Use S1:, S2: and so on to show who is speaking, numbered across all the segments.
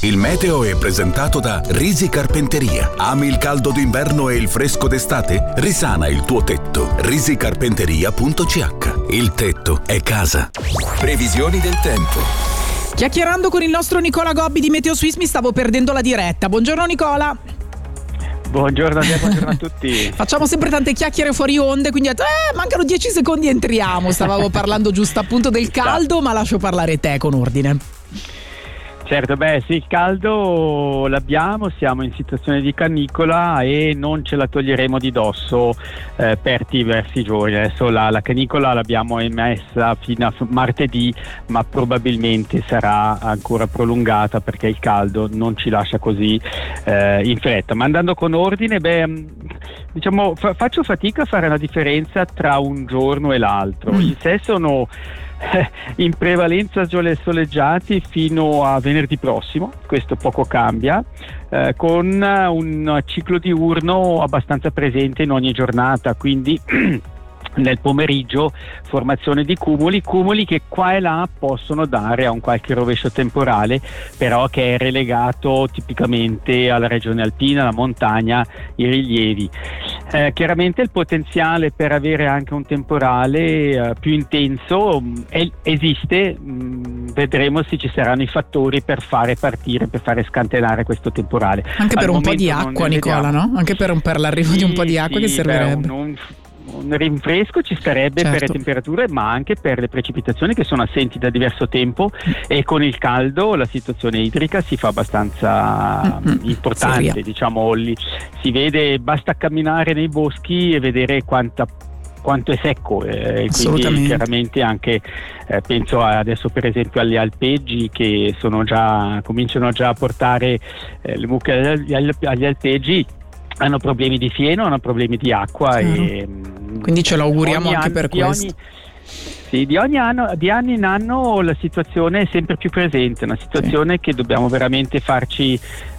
S1: Il meteo è presentato da Risi Carpenteria. Ami il caldo d'inverno e il fresco d'estate? Risana il tuo tetto. risicarpenteria.ch. Il tetto è casa. Previsioni del tempo.
S2: Chiacchierando con il nostro Nicola Gobbi di Meteo Swiss mi stavo perdendo la diretta. Buongiorno Nicola.
S3: Buongiorno a tutti.
S2: Facciamo sempre tante chiacchiere fuori onde, quindi ho detto, mancano 10 secondi e entriamo. Stavamo parlando giusto appunto del caldo, ma lascio parlare te con ordine.
S3: Certo, sì, il caldo l'abbiamo, siamo in situazione di canicola e non ce la toglieremo di dosso per diversi giorni. Adesso la canicola l'abbiamo emessa fino a martedì, ma probabilmente sarà ancora prolungata perché il caldo non ci lascia così in fretta. Ma andando con ordine, diciamo, faccio fatica a fare una differenza tra un giorno e l'altro. In sé sono in prevalenza soleggiati fino a venerdì prossimo, questo poco cambia, con un ciclo diurno abbastanza presente in ogni giornata, quindi nel pomeriggio formazione di cumuli che qua e là possono dare a un qualche rovescio temporale, però che è relegato tipicamente alla regione alpina, alla montagna, i rilievi. Chiaramente il potenziale per avere anche un temporale più intenso esiste, vedremo se ci saranno i fattori per fare partire, per fare scatenare questo temporale.
S2: Anche per un po' di acqua, Nicola, no? Anche per l'arrivo di un po' di acqua che servirebbe.
S3: Un rinfresco ci starebbe, certo, per le temperature, ma anche per le precipitazioni che sono assenti da diverso tempo, e con il caldo la situazione idrica si fa abbastanza importante,
S2: Seria.
S3: diciamo, si vede, basta camminare nei boschi e vedere quanto è secco, quindi chiaramente anche penso adesso per esempio agli alpeggi che cominciano già a portare le mucche agli alpeggi, hanno problemi di fieno, hanno problemi di acqua, e
S2: quindi ce lo auguriamo anche per questo.
S3: Di anno in anno la situazione è sempre più presente, una situazione che dobbiamo veramente farci,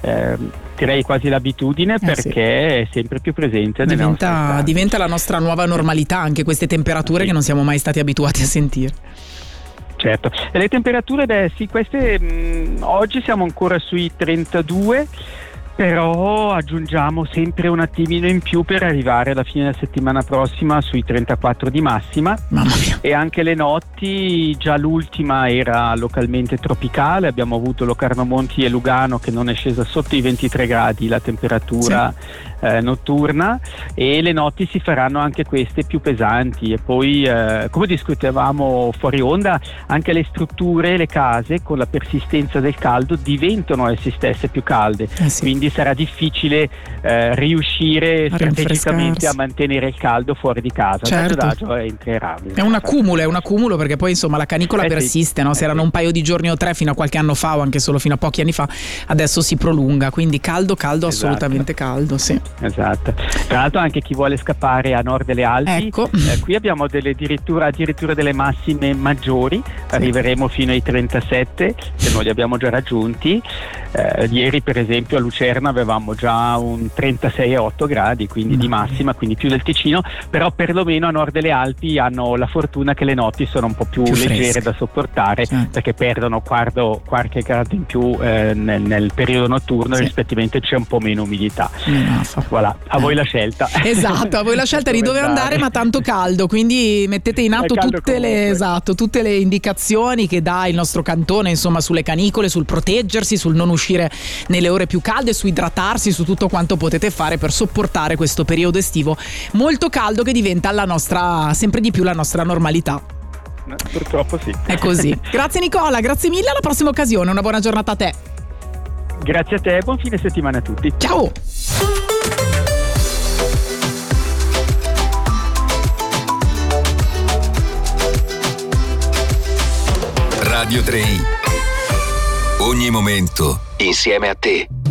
S3: direi quasi l'abitudine, perché è sempre più presente.
S2: Diventa la nostra nuova normalità, anche queste temperature che non siamo mai stati abituati a sentire.
S3: Certo, e le temperature, queste oggi siamo ancora sui 32, però aggiungiamo sempre un attimino in più per arrivare alla fine della settimana prossima sui 34 di massima.
S2: Mamma mia.
S3: E anche le notti, già l'ultima era localmente tropicale, abbiamo avuto Locarno Monti e Lugano che non è scesa sotto i 23 gradi la temperatura notturna, e le notti si faranno anche queste più pesanti. E poi come discutevamo fuori onda, anche le strutture, le case con la persistenza del caldo diventano esse stesse più calde, quindi sarà difficile riuscire strategicamente a mantenere il caldo fuori di casa.
S2: Certo.
S3: Adagio entrerà.
S2: È un accumulo, perché poi insomma la canicola persiste, no? Se erano un paio di giorni o 3 fino a qualche anno fa, o anche solo fino a pochi anni fa, adesso si prolunga, quindi caldo, assolutamente caldo, sì.
S3: Esatto. Tra l'altro anche chi vuole scappare a nord delle Alpi,
S2: ecco.
S3: Qui abbiamo addirittura delle massime maggiori, arriveremo fino ai 37, se non li abbiamo già raggiunti. Ieri per esempio a Lucerna avevamo già un 36,8 gradi, quindi di massima, quindi più del Ticino, però perlomeno a nord delle Alpi hanno la fortuna che le notti sono un po' più leggere
S2: fresche
S3: da sopportare, perché perdono qualche grado in più nel periodo notturno, rispettivamente c'è un po' meno umidità. Voilà, a voi la scelta.
S2: Esatto, a voi la scelta di dove andare, ma tanto caldo, quindi mettete in atto tutte le indicazioni che dà il nostro cantone, insomma, sulle canicole, sul proteggersi, sul non uscire nelle ore più calde, su idratarsi, su tutto quanto potete fare per sopportare questo periodo estivo molto caldo che diventa sempre di più la nostra normalità.
S3: Purtroppo sì.
S2: È così. Grazie Nicola, grazie mille, alla prossima occasione, una buona giornata a te.
S3: Grazie a te, buon fine settimana a tutti.
S2: Ciao.
S1: Radio 3, ogni momento insieme a te.